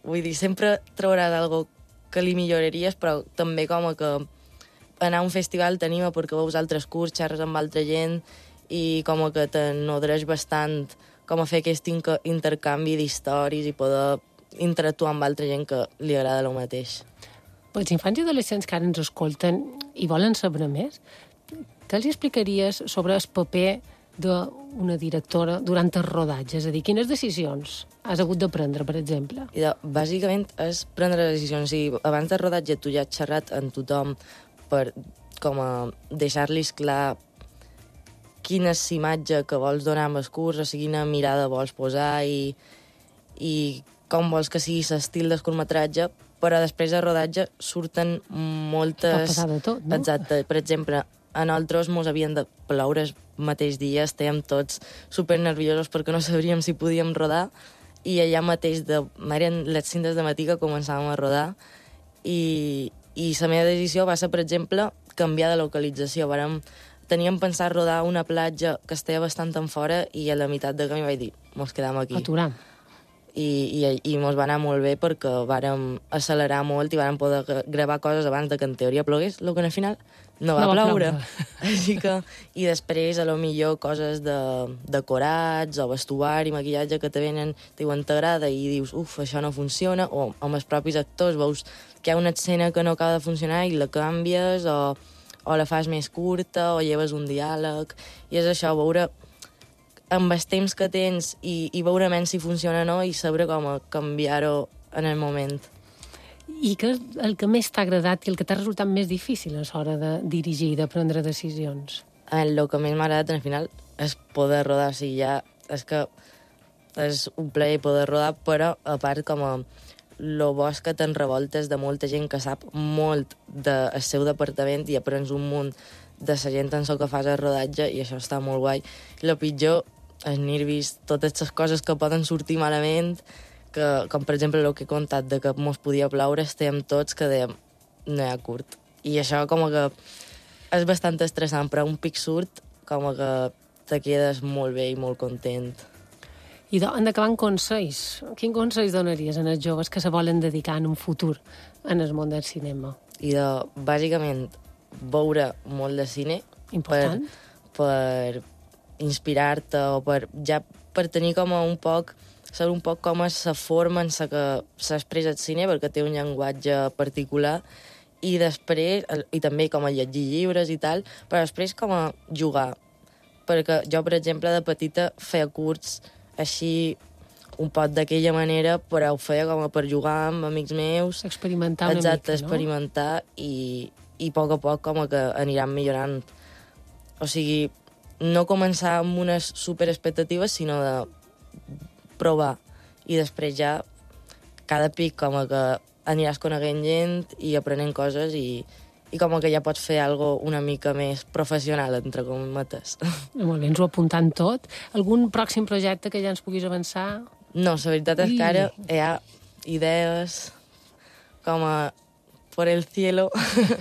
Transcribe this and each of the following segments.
vull dir, sempre trobaràs algo que li milloraries, però també com que anar a un festival t'anima perquè veus altres curts, xerres amb altra gent i com que te nodreix bastant com a fer aquest intercanvi d'històries i poder interactuar amb altra gent que li agrada el mateix. Els infants i adolescents que ara ens escolten i volen saber més, què els explicaries sobre el paper d'una directora durant el rodatge? És a dir, quines decisions has hagut de prendre, per exemple? Bàsicament és prendre decisions. I abans del rodatge tu ja has xerrat amb tothom per com a deixar-los clar quina és l'imatge que vols donar amb el curs, o sigui, quina mirada vols posar i com vols que sigui l'estil del curtmetratge, però després del rodatge surten moltes... Pot passar de tot, no? Exacte. Per exemple, a nosaltres mos havien de ploure el mateix dia, estèiem tots supernerviosos perquè no sabríem si podíem rodar, i allà mateix eren les 5 del matí que començàvem a rodar, i la meva decisió va ser, per exemple, canviar de localització. Teníem pensat rodar una platja que estava bastant en fora i a la meitat de camí vaig dir, mos quedam aquí. Aturar. I mos va anar molt bé perquè vàrem accelerar molt i vàrem poder gravar coses abans de que en teoria plogués, el que al final no va ploure. Així que, i després, a lo millor, coses de decorats o vestuari, maquillatge que te venen, diuen t'agrada i dius, això no funciona, o amb els propis actors veus que hi ha una escena que no acaba de funcionar i la canvies, o la fas més curta, o lleves un diàleg, i és això, veure amb els temps que tens i veure menys si funciona o no i saber com canviar-ho en el moment. I què és el que més t'ha agradat i el que t'ha resultat més difícil a l'hora de dirigir i de prendre decisions? El que més m'ha agradat, al final, és poder rodar. O sigui, ja és que és un plaer poder rodar, però a part com a lo bo és que te'n revoltes de molta gent que sap molt del seu departament i aprens un munt de la gent en el que fas el rodatge i això està molt guai. Lo pitjor, els nervis, totes les coses que poden sortir malament, com per exemple el que he contat de que mos podia ploure, estèiem tots que dèiem no hi ha curt. I això com que és bastant estressant, però un pic surt com que te quedes molt bé i molt content. I en acabant consells, quin consell donaries als joves que se volen dedicar en un futur en el món del cinema? I bàsicament, veure molt de cine. Important. Per inspirar-te o per tenir com saber un poc com és la forma en la que s'expressa el cine, perquè té un llenguatge particular, i després, i també com a llegir llibres i tal, però després com a jugar. Perquè jo, per exemple, de petita feia curts així un poc d'aquella manera, però ho feia com per jugar amb amics meus. Experimentar una mica, no? Experimentar i a poc com que aniran millorant. O sigui, no començar amb unes superexpectatives, sinó de provar. I després ja, cada pic com que aniràs coneguent gent i aprenent coses i com que ja pots fer algo una mica més professional, entre cometes. Molt bé, ens ho apuntant tot. Algun pròxim projecte que ja ens puguis avançar? No, la veritat és que ara hi ha idees com a por el cielo,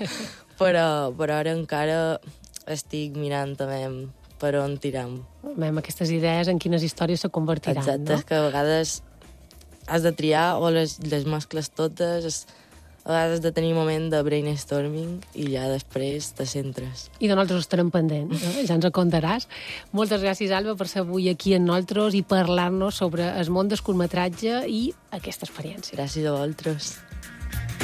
però ara encara estic mirant també per on tiram. Aquestes idees en quines històries se convertiran, exacte, no? És que a vegades has de triar o les mescles totes, a vegades has de tenir un moment de brainstorming i ja després te centres. I de nosaltres estarem pendents, ja ens ho contaràs. Moltes gràcies, Alba, per ser avui aquí amb nosaltres i parlar-nos sobre el món del curtmetratge i aquesta experiència. Gràcies a vosaltres.